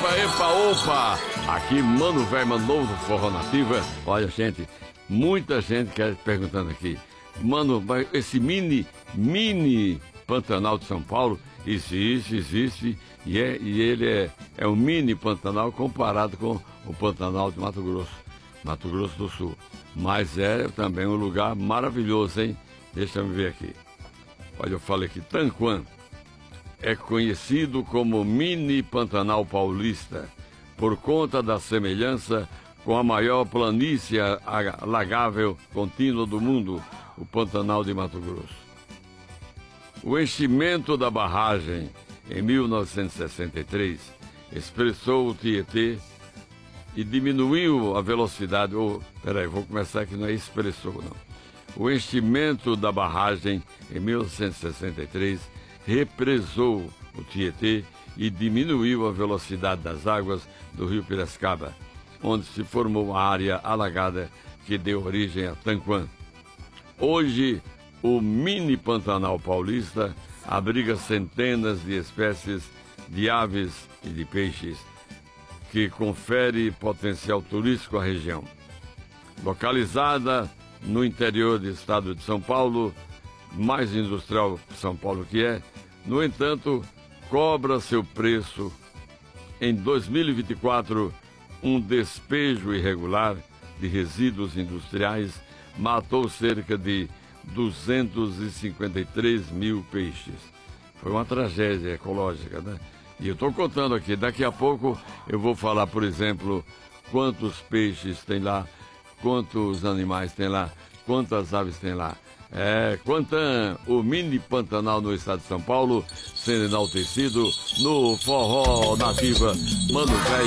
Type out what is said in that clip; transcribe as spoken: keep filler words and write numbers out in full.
Epa, epa, opa! Aqui, Mano Velho, Mano Novo do Forró Nativa. Olha, gente, muita gente quer perguntando aqui. Mano, esse mini, mini Pantanal de São Paulo existe, existe, e, é, e ele é, é um mini Pantanal comparado com o Pantanal de Mato Grosso, Mato Grosso do Sul. Mas é também um lugar maravilhoso, hein? Deixa eu ver aqui. Olha, eu falei aqui, Tanquã é conhecido como Mini Pantanal Paulista por conta da semelhança com a maior planície alagável contínua do mundo, o Pantanal de Mato Grosso. O enchimento da barragem em mil novecentos e sessenta e três expressou o Tietê e diminuiu a velocidade. Oh, peraí, vou começar aqui, não é expressou, não. O enchimento da barragem em mil novecentos e sessenta e três represou o Tietê e diminuiu a velocidade das águas do rio Piracicaba, onde se formou a área alagada que deu origem a Tanquã. Hoje, o mini Pantanal Paulista abriga centenas de espécies de aves e de peixes, que confere potencial turístico à região. Localizada no interior do estado de São Paulo, mais industrial que São Paulo que é, no entanto, cobra seu preço. Em dois mil e vinte e quatro, um despejo irregular de resíduos industriais matou cerca de duzentos e cinquenta e três mil peixes. Foi uma tragédia ecológica, né? E eu estou contando aqui, daqui a pouco eu vou falar, por exemplo, quantos peixes tem lá, quantos animais tem lá, quantas aves tem lá. É, Quantan, o mini Pantanal no estado de São Paulo, sendo enaltecido no Forró Nativa, Mano Velho.